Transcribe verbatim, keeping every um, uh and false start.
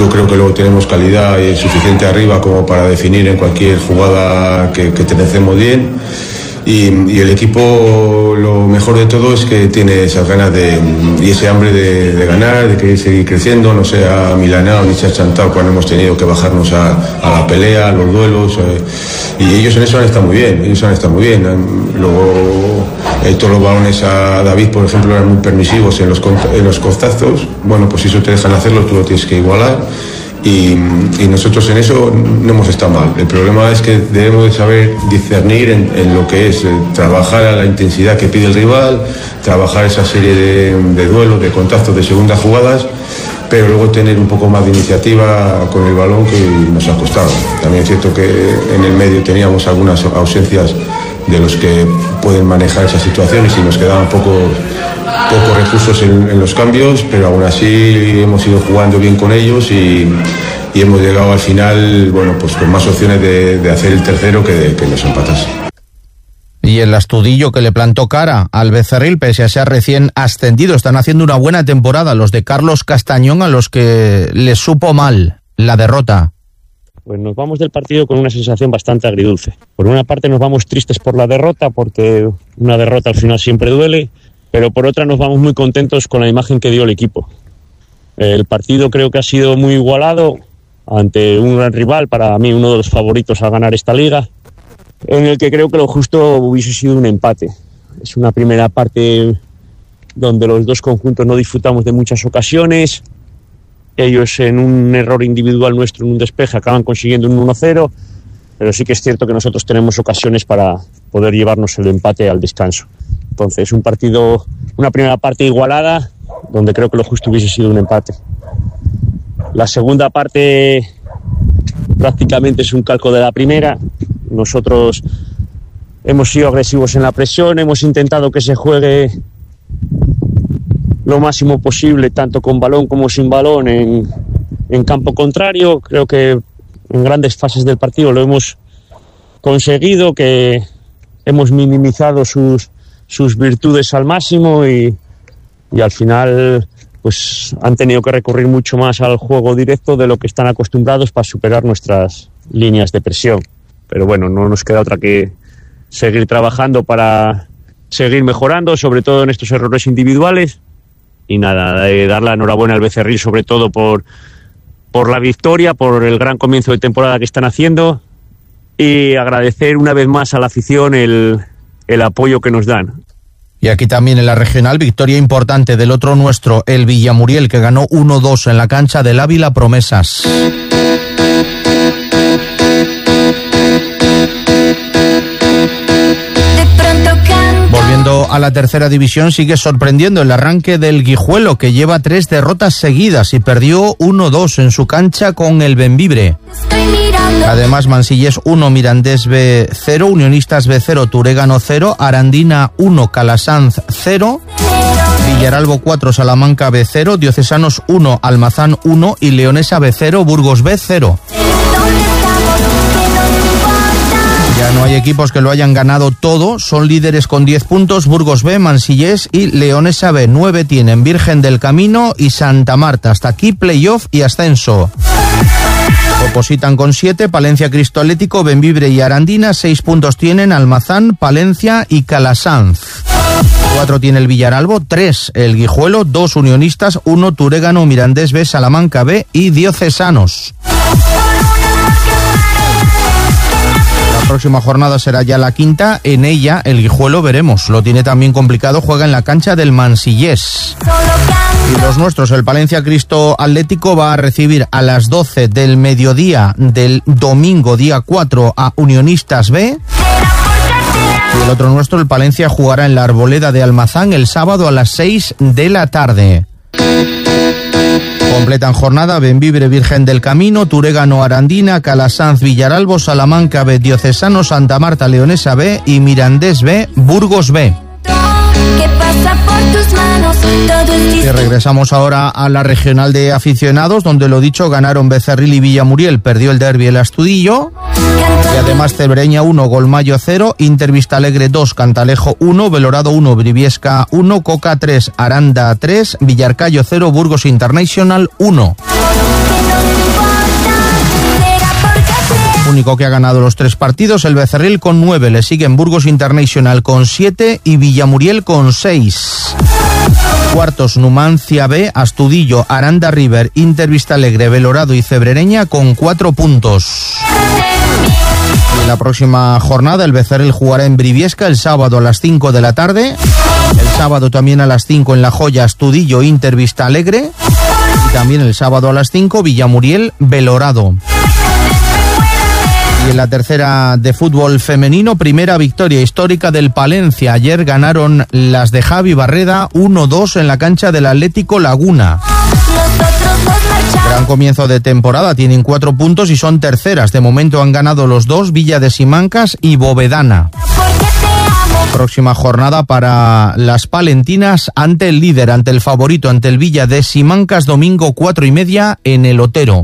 yo creo que luego tenemos calidad y suficiente arriba como para definir en cualquier jugada que, que tenemos bien. Y, y el equipo, lo mejor de todo es que tiene esas ganas de, y ese hambre de, de ganar, de querer seguir creciendo, no se ha milanado ni se ha chantado cuando hemos tenido que bajarnos a, a la pelea, a los duelos, eh, y ellos en eso han estado muy bien, ellos han estado muy bien. Luego eh, todos los balones a David, por ejemplo, eran muy permisivos en los, en los costazos. Bueno, pues si eso te dejan hacerlo, tú lo tienes que igualar. Y, y nosotros en eso no hemos estado mal. El problema es que debemos de saber discernir en, en lo que es eh, trabajar a la intensidad que pide el rival, trabajar esa serie de, de duelos, de contactos, de segundas jugadas, pero luego tener un poco más de iniciativa con el balón, que nos ha costado. También es cierto que en el medio teníamos algunas ausencias de los que pueden manejar esas situaciones y nos quedaban pocos pocos recursos en, en los cambios, pero aún así hemos ido jugando bien con ellos y, y hemos llegado al final, bueno, pues con más opciones de, de hacer el tercero que, de, que nos empatase. Y el Astudillo, que le plantó cara al Becerril pese a ser recién ascendido. Están haciendo una buena temporada los de Carlos Castañón, a los que les supo mal la derrota. Pues nos vamos del partido con una sensación bastante agridulce. Por una parte nos vamos tristes por la derrota, porque una derrota al final siempre duele, pero por otra nos vamos muy contentos con la imagen que dio el equipo. El partido creo que ha sido muy igualado ante un gran rival, para mí uno de los favoritos a ganar esta liga, en el que creo que lo justo hubiese sido un empate. Es una primera parte donde los dos conjuntos no disfrutamos de muchas ocasiones. Ellos, en un error individual nuestro en un despeje, acaban consiguiendo un uno cero, pero sí que es cierto que nosotros tenemos ocasiones para poder llevarnos el empate al descanso. Entonces, un partido, una primera parte igualada, donde creo que lo justo hubiese sido un empate. La segunda parte prácticamente es un calco de la primera. Nosotros hemos sido agresivos en la presión, hemos intentado que se juegue lo máximo posible, tanto con balón como sin balón, en, en campo contrario. Creo que en grandes fases del partido lo hemos conseguido, que hemos minimizado sus, sus virtudes al máximo y, y al final pues han tenido que recurrir mucho más al juego directo de lo que están acostumbrados para superar nuestras líneas de presión. Pero bueno, no nos queda otra que seguir trabajando para seguir mejorando, sobre todo en estos errores individuales. Y nada, eh, dar la enhorabuena al Becerril sobre todo por, por la victoria, por el gran comienzo de temporada que están haciendo, y agradecer una vez más a la afición el, el apoyo que nos dan. Y aquí también en la regional, victoria importante del otro nuestro, el Villamuriel, que ganó uno dos en la cancha del Ávila Promesas. Volviendo a la tercera división, sigue sorprendiendo el arranque del Guijuelo, que lleva tres derrotas seguidas y perdió uno dos en su cancha con el Bembibre. Además, Mansillés uno, Mirandés B cero, Unionistas B cero, Turégano cero, Arandina uno, Calasanz cero, Villaralbo cuatro, Salamanca B cero, Diocesanos uno, Almazán uno y Leonesa B cero, Burgos B cero. Ya no hay equipos que lo hayan ganado todo, son líderes con diez puntos, Burgos B, Mansillés y Leonesa B. nueve tienen Virgen del Camino y Santa Marta. Hasta aquí playoff y ascenso. Opositan con siete, Palencia Cristo Atlético, Bembibre y Arandina. seis puntos tienen Almazán, Palencia y Calasanz. cuatro tiene el Villaralbo, tres el Guijuelo, dos Unionistas, uno Turégano, Mirandés B, Salamanca B y Diocesanos. La próxima jornada será ya la quinta, en ella el Guijuelo veremos, lo tiene también complicado, juega en la cancha del Mansillés. Y los nuestros, el Palencia Cristo Atlético va a recibir a las doce del mediodía del domingo día cuatro a Unionistas B. Y el otro nuestro, el Palencia, jugará en la Arboleda de Almazán el sábado a las seis de la tarde. Completan jornada Bembibre, Virgen del Camino, Turégano, Arandina, Calasanz, Villaralbo, Salamanca B, Diocesano, Santa Marta, Leonesa B y Mirandés B, Burgos B. Y regresamos ahora a la regional de aficionados, donde lo dicho, ganaron Becerril y Villamuriel, perdió el derbi el Astudillo. Y además Cebreña uno, Golmayo cero, Inter Vistalegre dos, Cantalejo uno, Belorado uno, Briviesca uno, Coca tres, Aranda tres, Villarcayo cero, Burgos International uno. único que ha ganado los tres partidos, el Becerril con nueve, le siguen Burgos International con siete y Villamuriel con seis. Cuartos, Numancia B, Astudillo, Aranda River, Inter Vistalegre, Belorado y Cebrereña con cuatro puntos. En la próxima jornada el Becerril jugará en Briviesca el sábado a las cinco de la tarde. El sábado también a las cinco en La Joya, Astudillo, Inter Vistalegre. Y también el sábado a las cinco, Villamuriel, Belorado. Y en la tercera de fútbol femenino, primera victoria histórica del Palencia. Ayer ganaron las de Javi Barreda uno dos en la cancha del Atlético Laguna. Gran comienzo de temporada, tienen cuatro puntos y son terceras. De momento han ganado los dos, Villa de Simancas y Bovedana. Próxima jornada para las palentinas ante el líder, ante el favorito, ante el Villa de Simancas, domingo cuatro y media en el Otero.